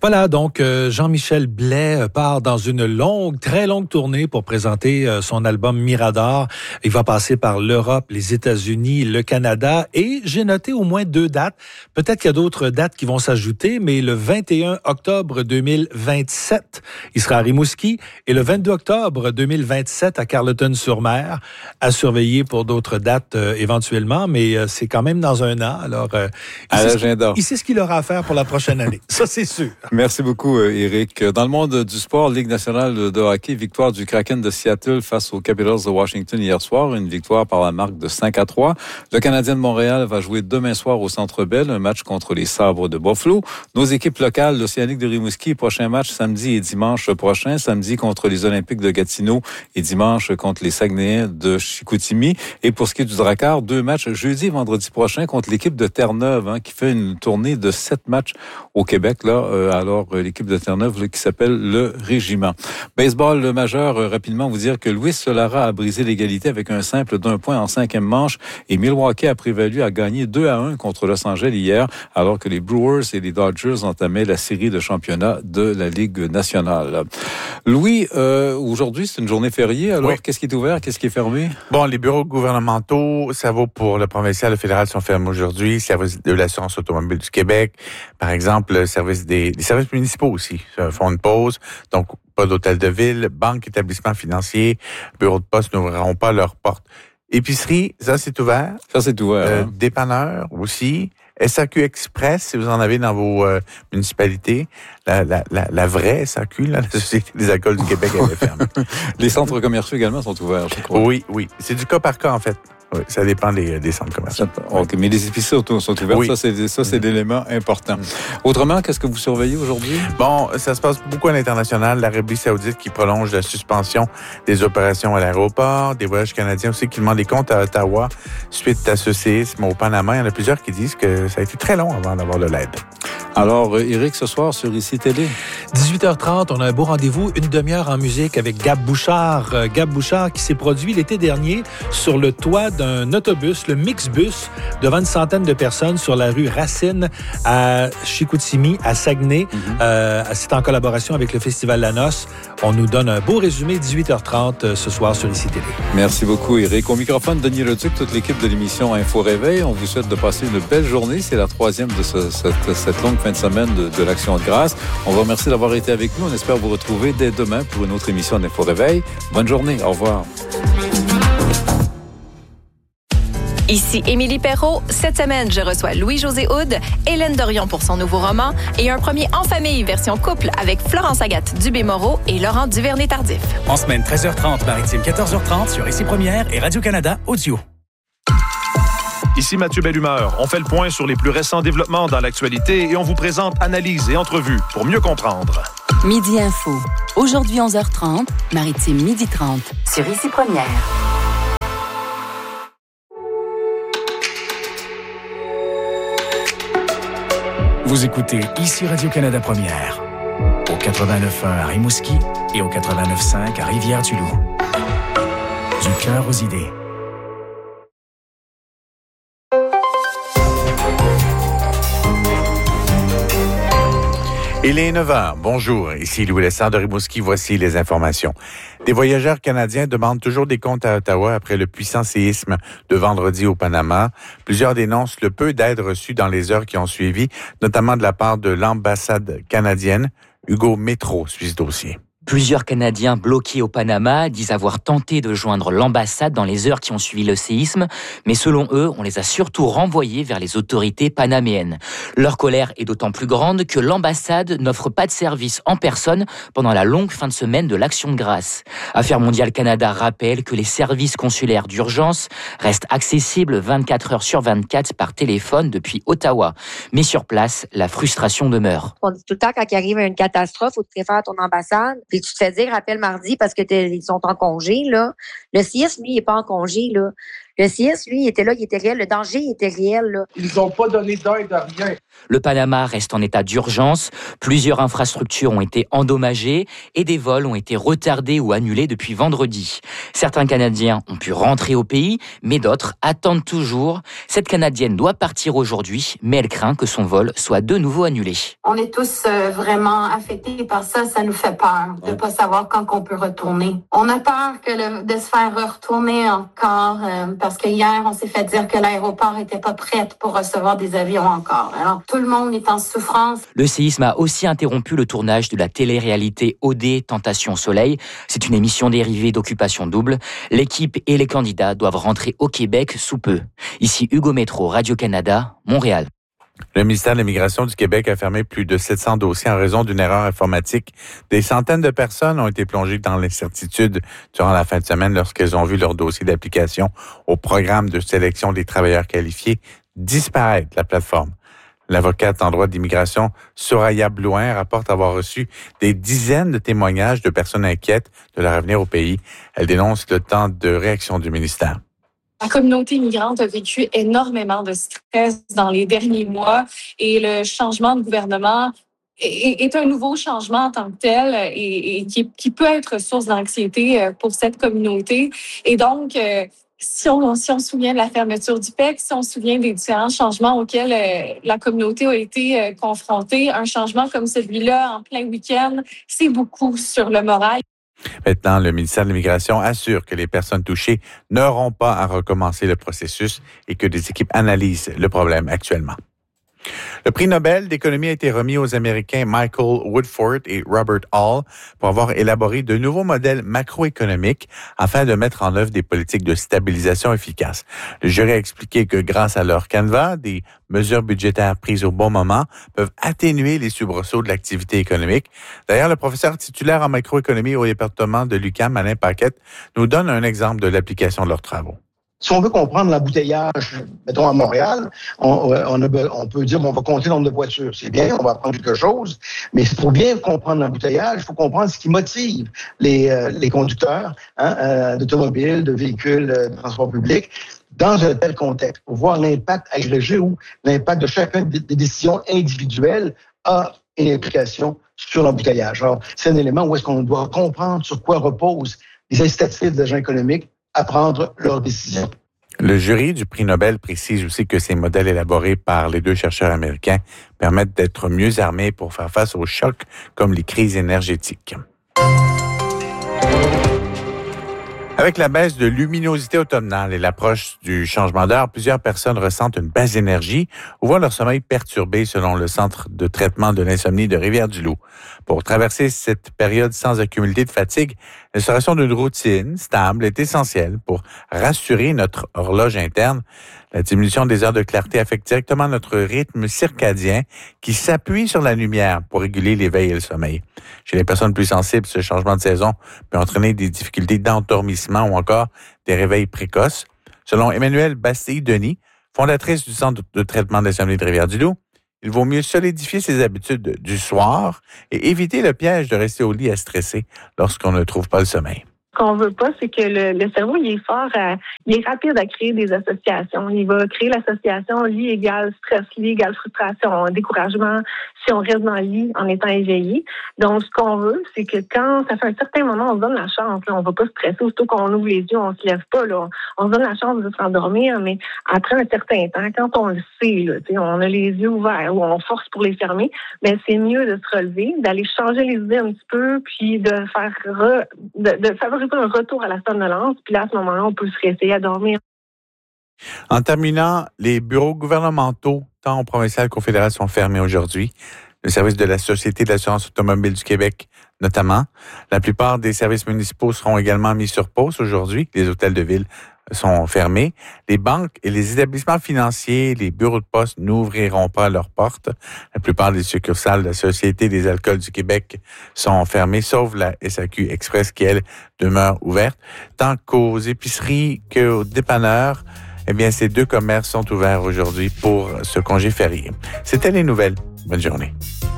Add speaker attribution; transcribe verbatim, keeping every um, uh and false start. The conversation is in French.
Speaker 1: Voilà, donc euh, Jean-Michel Blais part dans une longue, très longue tournée pour présenter euh, son album Mirador. Il va passer par l'Europe, les États-Unis, le Canada et j'ai noté au moins deux dates. Peut-être qu'il y a d'autres dates qui vont s'ajouter, mais le vingt et un octobre deux mille vingt-sept, il sera à Rimouski et le vingt-deux octobre deux mille vingt-sept à Carleton-sur-Mer, à surveiller pour d'autres dates euh, éventuellement, mais euh, c'est quand même dans un an. Alors, euh, il,
Speaker 2: à
Speaker 1: sait
Speaker 2: l'agenda.
Speaker 1: ce, il sait ce qu'il aura à faire pour la prochaine année. Ça, c'est sûr.
Speaker 2: Merci beaucoup, Éric. Dans le monde du sport, Ligue nationale de hockey, victoire du Kraken de Seattle face aux Capitals de Washington hier soir, une victoire par la marque de cinq à trois. Le Canadien de Montréal va jouer demain soir au Centre Bell, un match contre les Sabres de Buffalo. Nos équipes locales, l'Océanique de Rimouski, prochain match samedi et dimanche prochain, samedi contre les Olympiques de Gatineau et dimanche contre les Saguenayens de Chicoutimi. Et pour ce qui est du Drakkar, deux matchs jeudi et vendredi prochain contre l'équipe de Terre-Neuve, hein, qui fait une tournée de sept matchs au Québec, là, euh, alors l'équipe de Terre-Neuve là, qui s'appelle le Régiment. Baseball le majeur, euh, rapidement vous dire que Luis Solara a brisé l'égalité avec un simple d'un point en cinquième manche et Milwaukee a prévalu à gagner deux à un contre Los Angeles hier, alors que les Brewers et les Dodgers entamaient la série de championnat de la Ligue nationale. Louis, euh, aujourd'hui c'est une journée fériée, alors oui. Qu'est-ce qui est ouvert, qu'est-ce qui est fermé?
Speaker 3: Bon, les bureaux gouvernementaux, ça vaut pour le provincial, le fédéral sont fermés aujourd'hui, service de l'assurance automobile du Québec, par exemple, le service des, des services municipaux aussi, font une pause, donc pas d'hôtel de ville, banque, établissements financiers, bureaux de poste n'ouvriront pas leurs portes. Épicerie, ça c'est ouvert.
Speaker 2: Ça c'est ouvert. Euh, hein.
Speaker 3: Dépanneur aussi. S A Q Express, si vous en avez dans vos euh, municipalités. La, la, la, la vraie S A Q, là, la Société des alcools du Québec, elle est fermée.
Speaker 2: Les centres commerciaux également sont ouverts, je crois.
Speaker 3: Oui, oui. C'est du cas par cas, en fait. Oui, ça dépend des, des centres commerciaux.
Speaker 2: OK, mais les épiceries sont, sont ouvertes. Oui. Ça, c'est, ça, c'est mmh. l'élément important. Mmh. Autrement, qu'est-ce que vous surveillez aujourd'hui?
Speaker 3: Bon, ça se passe beaucoup à l'international. L'Arabie saoudite qui prolonge la suspension des opérations à l'aéroport, des voyages canadiens aussi qui demandent des comptes à Ottawa suite à ce séisme au Panama. Il y en a plusieurs qui disent que ça a été très long avant d'avoir de l'aide.
Speaker 2: Alors, Éric, ce soir, sur Ici Télé?
Speaker 1: dix-huit heures trente, on a un beau rendez-vous, une demi-heure en musique avec Gab Bouchard. Euh, Gab Bouchard qui s'est produit l'été dernier sur le toit d'un autobus, le Mixbus, devant une centaine de personnes sur la rue Racine à Chicoutimi, à Saguenay. Mm-hmm. Euh, c'est en collaboration avec le Festival La Noce. On nous donne un beau résumé, dix-huit heures trente euh, ce soir sur Ici Télé.
Speaker 2: Merci beaucoup, Éric. Au microphone, Denis Leduc, toute l'équipe de l'émission Info Réveil. On vous souhaite de passer une belle journée. C'est la troisième de ce, cette, cette longue fin de semaine de, de l'Action de grâce. On vous remercie d'avoir été avec nous. On espère vous retrouver dès demain pour une autre émission d'Info Réveil. Bonne journée. Au revoir.
Speaker 4: Ici Émilie Perrault. Cette semaine, je reçois Louis-José Houd, Hélène Dorion pour son nouveau roman et un premier en famille version couple avec Florence Agathe Dubé-Moreau et Laurent Duvernay-Tardif.
Speaker 5: En semaine treize heures trente, Maritime quatorze heures trente sur Ici Première et Radio-Canada Audio.
Speaker 6: Ici Mathieu Bellumeur. On fait le point sur les plus récents développements dans l'actualité et on vous présente analyses et entrevues pour mieux comprendre.
Speaker 7: Midi Info. Aujourd'hui onze heures trente, Maritime midi trente sur Ici Première.
Speaker 5: Vous écoutez Ici Radio-Canada Première, au quatre-vingt-neuf point un à Rimouski et au quatre-vingt-neuf point cinq à Rivière-du-Loup. Du cœur aux idées.
Speaker 3: Il est neuf heures. Bonjour. Ici Louis Lessard de Rimouski. Voici les informations. Des voyageurs canadiens demandent toujours des comptes à Ottawa après le puissant séisme de vendredi au Panama. Plusieurs dénoncent le peu d'aide reçue dans les heures qui ont suivi, notamment de la part de l'ambassade canadienne. Hugo Métro suit ce dossier.
Speaker 8: Plusieurs Canadiens bloqués au Panama disent avoir tenté de joindre l'ambassade dans les heures qui ont suivi le séisme, mais selon eux, on les a surtout renvoyés vers les autorités panaméennes. Leur colère est d'autant plus grande que l'ambassade n'offre pas de service en personne pendant la longue fin de semaine de l'Action de grâce. Affaires mondiales Canada rappelle que les services consulaires d'urgence restent accessibles vingt-quatre heures sur vingt-quatre par téléphone depuis Ottawa. Mais sur place, la frustration demeure.
Speaker 9: On dit tout le temps quand il arrive une catastrophe, faut te référer à ton ambassade. Puis tu te fais dire, appelle mardi parce que ils sont en congé, là. Le séisme, lui, il n'est pas en congé, là. Le séisme, lui, il était là, il était réel. Le danger, il était réel, là.
Speaker 10: Ils n'ont pas donné d'aide à rien.
Speaker 8: Le Panama reste en état d'urgence. Plusieurs infrastructures ont été endommagées et des vols ont été retardés ou annulés depuis vendredi. Certains Canadiens ont pu rentrer au pays, mais d'autres attendent toujours. Cette Canadienne doit partir aujourd'hui, mais elle craint que son vol soit de nouveau annulé.
Speaker 11: On est tous euh, vraiment affectés par ça. Ça nous fait peur de ne pas savoir quand on peut retourner. On a peur que le, de se faire retourner encore euh, parce que hier, on s'est fait dire que l'aéroport n'était pas prêt pour recevoir des avions encore. Alors, tout le monde est en souffrance.
Speaker 8: Le séisme a aussi interrompu le tournage de la télé-réalité O D Tentation Soleil. C'est une émission dérivée d'Occupation Double. L'équipe et les candidats doivent rentrer au Québec sous peu. Ici Hugo Métro, Radio-Canada, Montréal.
Speaker 3: Le ministère de l'Immigration du Québec a fermé plus de sept cents dossiers en raison d'une erreur informatique. Des centaines de personnes ont été plongées dans l'incertitude durant la fin de semaine lorsqu'elles ont vu leur dossier d'application au programme de sélection des travailleurs qualifiés disparaître de la plateforme. L'avocate en droit d'immigration, Soraya Blouin, rapporte avoir reçu des dizaines de témoignages de personnes inquiètes de leur avenir au pays. Elle dénonce le temps de réaction du ministère.
Speaker 12: La communauté immigrante a vécu énormément de stress dans les derniers mois et le changement de gouvernement est, est un nouveau changement en tant que tel et, et qui, qui peut être source d'anxiété pour cette communauté. Et donc, si on, si on se souvient de la fermeture du P E C, si on se souvient des différents changements auxquels euh, la communauté a été euh, confrontée, un changement comme celui-là en plein week-end, c'est beaucoup sur le moral.
Speaker 3: Maintenant, le ministère de l'Immigration assure que les personnes touchées n'auront pas à recommencer le processus et que des équipes analysent le problème actuellement. Le prix Nobel d'économie a été remis aux Américains Michael Woodford et Robert Hall pour avoir élaboré de nouveaux modèles macroéconomiques afin de mettre en œuvre des politiques de stabilisation efficaces. Le jury a expliqué que grâce à leur canevas, des mesures budgétaires prises au bon moment peuvent atténuer les soubresauts de l'activité économique. D'ailleurs, le professeur titulaire en macroéconomie au département de l'U Q A M, Alain Paquette, nous donne un exemple de l'application de leurs travaux.
Speaker 10: Si on veut comprendre l'embouteillage, mettons à Montréal, on, on, a, on peut dire, bon, on va compter le nombre de voitures. C'est bien, on va apprendre quelque chose. Mais pour bien comprendre l'embouteillage, il faut comprendre ce qui motive les, euh, les conducteurs hein, euh, d'automobiles, de véhicules euh, de transport public dans un tel contexte, pour voir l'impact agrégé ou l'impact de chacune des décisions individuelles a une implication sur l'embouteillage. Alors, c'est un élément où est-ce qu'on doit comprendre sur quoi reposent les incitatifs des agents économiques à prendre leurs décisions.
Speaker 3: Le jury du prix Nobel précise aussi que ces modèles élaborés par les deux chercheurs américains permettent d'être mieux armés pour faire face aux chocs comme les crises énergétiques. Avec la baisse de luminosité automnale et l'approche du changement d'heure, plusieurs personnes ressentent une baisse d'énergie ou voient leur sommeil perturbé selon le Centre de traitement de l'insomnie de Rivière-du-Loup. Pour traverser cette période sans accumuler de fatigue, l'instauration d'une routine stable est essentielle pour rassurer notre horloge interne. La diminution des heures de clarté affecte directement notre rythme circadien qui s'appuie sur la lumière pour réguler l'éveil et le sommeil. Chez les personnes plus sensibles, ce changement de saison peut entraîner des difficultés d'endormissement ou encore des réveils précoces. Selon Emmanuelle Bastille-Denis, fondatrice du Centre de traitement de l'insomnie de Rivière-du-Loup, il vaut mieux solidifier ses habitudes du soir et éviter le piège de rester au lit à stresser lorsqu'on ne trouve pas le sommeil.
Speaker 13: Ce qu'on veut pas, c'est que le, le cerveau, il est fort, à, il est rapide à créer des associations. Il va créer l'association lit égale stress, lit égale frustration, découragement, si on reste dans le lit en étant éveillé. Donc, ce qu'on veut, c'est que quand ça fait un certain moment, on se donne la chance. Là, on va pas stresser, aussitôt qu'on ouvre les yeux, on se lève pas. Là, on se donne la chance de se rendormir, mais après un certain temps, quand on le sait, là, on a les yeux ouverts ou on force pour les fermer, ben c'est mieux de se relever, d'aller changer les idées un petit peu, puis de faire re, de, de favoriser un retour à la somnolence, puis là, à ce moment-là, on peut se réessayer à dormir.
Speaker 3: En terminant, les bureaux gouvernementaux, tant au provincial qu'au fédéral, sont fermés aujourd'hui. Le service de la Société de l'assurance automobile du Québec, notamment. La plupart des services municipaux seront également mis sur pause aujourd'hui. Les hôtels de ville sont fermés. Les banques et les établissements financiers, les bureaux de poste n'ouvriront pas leurs portes. La plupart des succursales de la Société des alcools du Québec sont fermées, sauf la S A Q Express qui, elle, demeure ouverte. Tant qu'aux épiceries qu'aux dépanneurs, eh bien, ces deux commerces sont ouverts aujourd'hui pour ce congé férié. C'était les nouvelles. Bonne journée.